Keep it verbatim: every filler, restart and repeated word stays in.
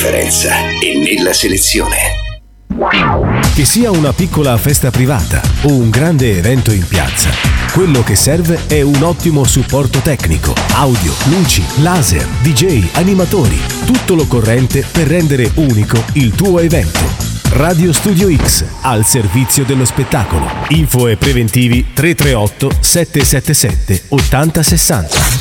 differenza è nella selezione. Che sia una piccola festa privata o un grande evento in piazza, quello che serve è un ottimo supporto tecnico, audio, luci, laser, D J, animatori, tutto l'occorrente per rendere unico il tuo evento. Radio Studio X, al servizio dello spettacolo. Info e preventivi tre tre otto sette sette sette otto zero sei zero.